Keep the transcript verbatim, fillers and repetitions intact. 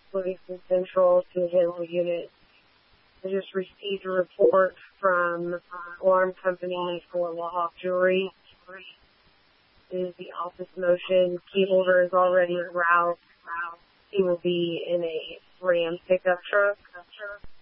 Livingston Central to handle unit. I just received a report from uh, alarm company for Lahawk Jewelry. This is the office motion. Key holder is already en route. He will be in a Ram pickup truck.